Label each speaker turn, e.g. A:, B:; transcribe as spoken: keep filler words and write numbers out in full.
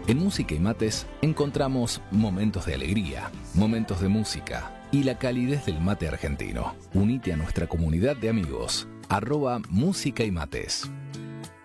A: En Música y Mates encontramos momentos de alegría, momentos de música y la calidez del mate argentino. Unite a nuestra comunidad de amigos. Arroba Música y Mates.